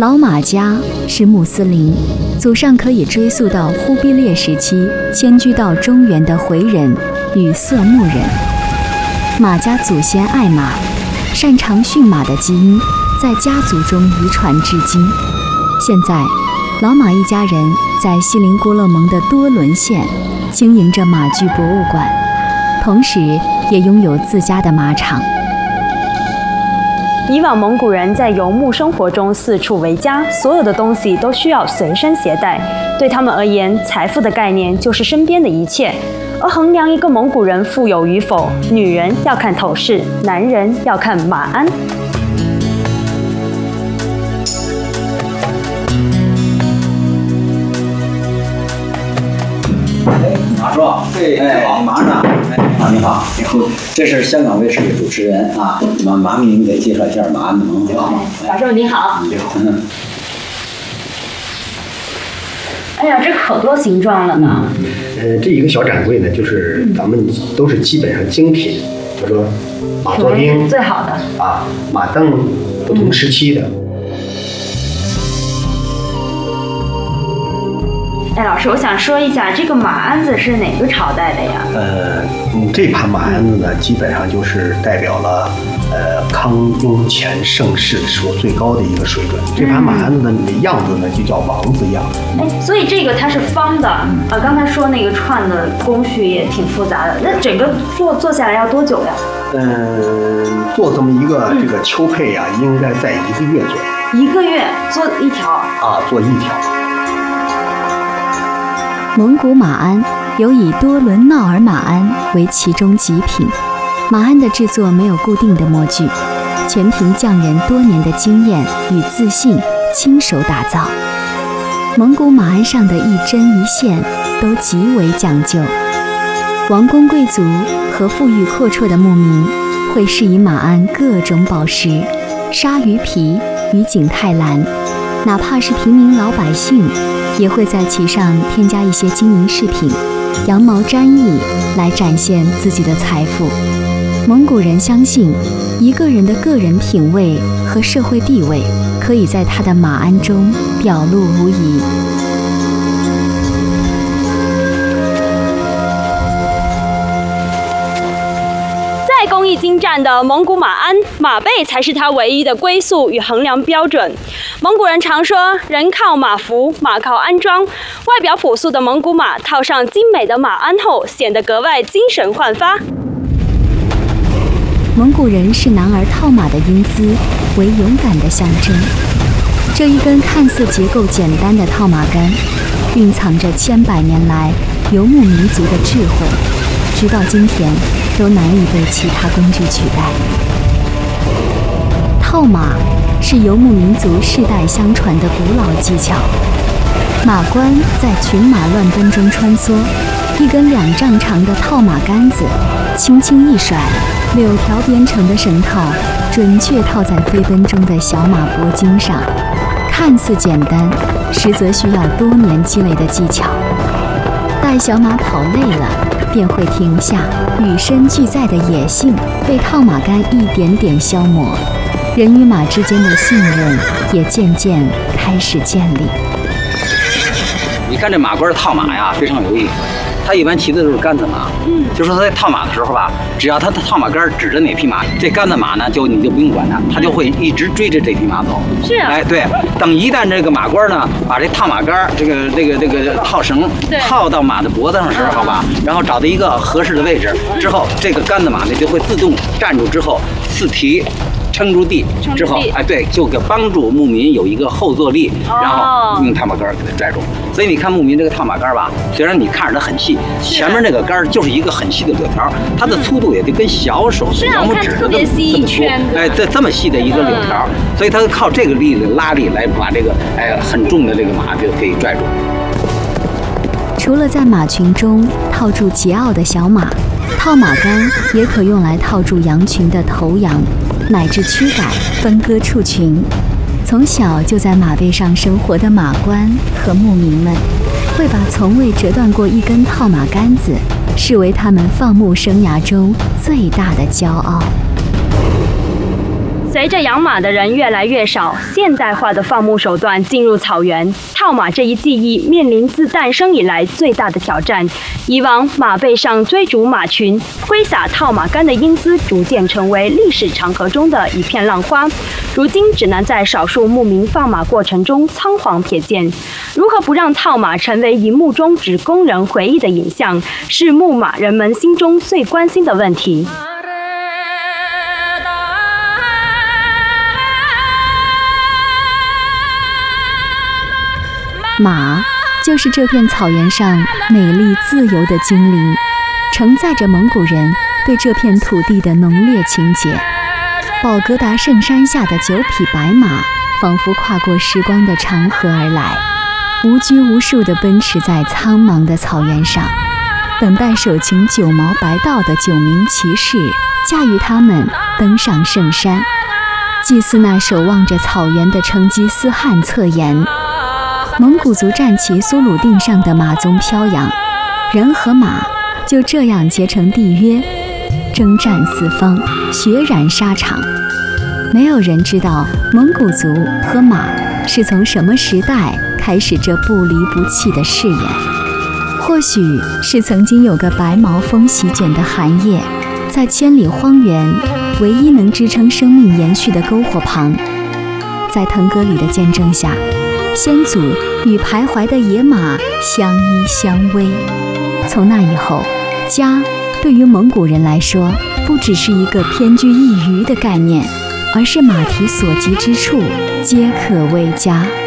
老马家是穆斯林，祖上可以追溯到忽必烈时期迁居到中原的回人与色目人。马家祖先爱马，擅长驯马的基因在家族中遗传至今。现在，老马一家人在锡林郭勒盟的多伦县经营着马具博物馆，同时也拥有自家的马场。 以往蒙古人在游牧生活中四处为家，所有的东西都需要随身携带。对他们而言，财富的概念就是身边的一切。而衡量一个蒙古人富有与否，女人要看头饰，男人要看马鞍。 马叔，好，马呢？你好，这是香港卫视的主持人啊，马明给介绍一下马鞍的盟主。 马叔你好。 你好。 哎呀，这可多形状了呢。 这一个小展柜呢，就是咱们都是基本上精品，就说马座钉最好的啊，马镫不同时期的。 哎，老师，我想说一下，这个马鞍子是哪个朝代的呀？ 这盘马鞍子呢，基本上就是代表了康雍乾盛世时候最高的一个水准。这盘马鞍子的样子呢，就叫王字样。 哎，所以这个它是方的啊。刚才说那个串的工序也挺复杂的，那整个做下来要多久呀？ 做这么一个这个秋配啊，应该在1个月左右。 1个月做一条啊，做一条。 蒙古马鞍有以多伦闹尔马鞍为其中极品。马鞍的制作没有固定的模具，全凭匠人多年的经验与自信亲手打造。蒙古马鞍上的一针一线都极为讲究。王公贵族和富裕阔绰的牧民会饰以马鞍各种宝石、鲨鱼皮与景泰蓝，哪怕是平民老百姓也会在其上添加一些金银饰品、羊毛毡衣来展现自己的财富。蒙古人相信，一个人的个人品味和社会地位可以在他的马鞍中表露无遗。 再工艺精湛的蒙古马鞍，马背才是它唯一的归宿与衡量标准。蒙古人常说，人靠马服，马靠鞍装。外表朴素的蒙古马套上精美的马鞍后，显得格外精神焕发。 蒙古人视男儿套马的英姿为勇敢的象征。这一根看似结构简单的套马杆，蕴藏着千百年来游牧民族的智慧，直到今天都难以被其他工具取代。套马是游牧民族世代相传的古老技巧。马官在群马乱奔中穿梭，一根2丈长的套马杆子轻轻一甩，柳条编成的绳套准确套在飞奔中的小马脖颈上，看似简单，实则需要多年积累的技巧。待小马跑累了，便会停下，与生俱在的野性被套马杆一点点消磨，人与马之间的信任也渐渐开始建立。 你看这马官套马呀，非常有意思。他一般骑的都是杆子马，就说他在套马的时候吧，只要他的套马杆指着哪匹马，这杆子马呢你就不用管它，他就会一直追着这匹马走。 是啊， 哎，对，等一旦这个马官呢把这套马杆这个套绳套到马的脖子上时候吧，然后找到一个合适的位置之后，这个杆子马呢就会自动站住，之后四蹄撑住地之后，哎，对，就给帮助牧民有一个后坐力，然后用套马杆给它拽住。所以你看牧民这个套马杆吧，虽然你看着它很细，前面那个杆就是一个很细的柳条，它的粗度也就跟小手的小拇指这么粗，哎，这么细的一个柳条，所以它靠这个力的拉力来把这个很重的这个马就可以拽住。 除了在马群中套住桀骜的小马，套马杆也可用来套住羊群的头羊，乃至驱赶分割畜群。从小就在马背上生活的马官和牧民们，会把从未折断过一根套马杆子视为他们放牧生涯中最大的骄傲。 随着养马的人越来越少，现代化的放牧手段进入草原，套马这一技艺面临自诞生以来最大的挑战。以往马背上追逐马群、挥洒套马杆的英姿，逐渐成为历史长河中的一片浪花。如今只能在少数牧民放马过程中仓皇瞥见。如何不让套马成为荧幕中只供人回忆的影像，是牧马人们心中最关心的问题。 马就是这片草原上美丽自由的精灵，承载着蒙古人对这片土地的浓烈情结。宝格达圣山下的9匹白马，仿佛跨过时光的长河而来，无拘无束地奔驰在苍茫的草原上，等待手擎9毛白道的9名骑士驾驭他们登上圣山，祭祀那守望着草原的成吉思汗侧颜。蒙古族战旗苏鲁定上的马鬃飘扬，人和马就这样结成缔约，征战四方，血染沙场。没有人知道蒙古族和马是从什么时代开始这不离不弃的誓言。或许是曾经有个白毛风席卷的寒夜，在千里荒原唯一能支撑生命延续的篝火旁，在腾格里的见证下，先祖与徘徊的野马相依相偎。从那以后，家对于蒙古人来说，不只是一个偏居一隅的概念，而是马蹄所及之处皆可为家。